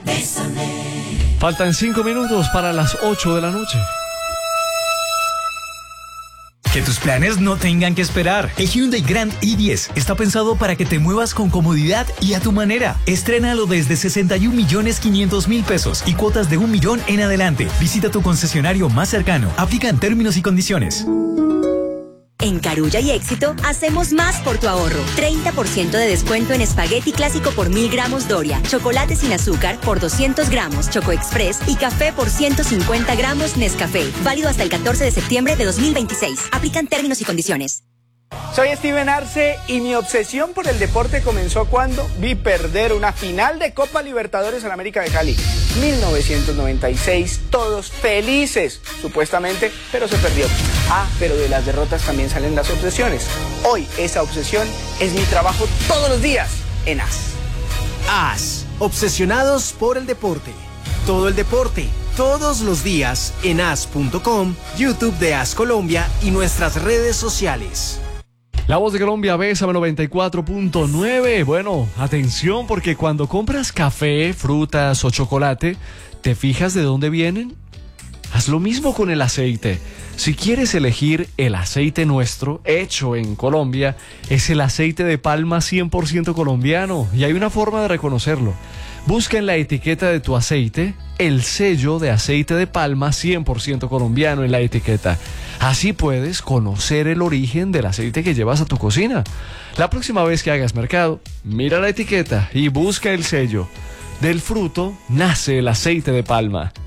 Bésame. Faltan 5 minutos para las 8 de la noche. Que tus planes no tengan que esperar. El Hyundai Grand i10 está pensado para que te muevas con comodidad y a tu manera. Estrénalo desde 61.500.000 pesos y cuotas de 1 millón en adelante. Visita tu concesionario más cercano. Aplican términos y condiciones. En Carulla y Éxito, hacemos más por tu ahorro. 30% de descuento en espagueti clásico por 1000 gramos Doria, chocolate sin azúcar por 200 gramos Choco Express y café por 150 gramos Nescafé. Válido hasta el 14 de septiembre de 2026. Aplican términos y condiciones. Soy Steven Arce y mi obsesión por el deporte comenzó cuando vi perder una final de Copa Libertadores en América de Cali. 1996, todos felices, supuestamente, pero se perdió. Pero de las derrotas también salen las obsesiones. Hoy esa obsesión es mi trabajo todos los días en AS. AS, obsesionados por el deporte. Todo el deporte, todos los días en as.com, YouTube de AS Colombia y nuestras redes sociales. La Voz de Colombia, Bésame 94.9. Bueno, atención, porque cuando compras café, frutas o chocolate, ¿te fijas de dónde vienen? Haz lo mismo con el aceite. Si quieres elegir el aceite nuestro, hecho en Colombia, es el aceite de palma 100% colombiano y hay una forma de reconocerlo. Busca en la etiqueta de tu aceite el sello de aceite de palma 100% colombiano en la etiqueta. Así puedes conocer el origen del aceite que llevas a tu cocina. La próxima vez que hagas mercado, mira la etiqueta y busca el sello. Del fruto nace el aceite de palma.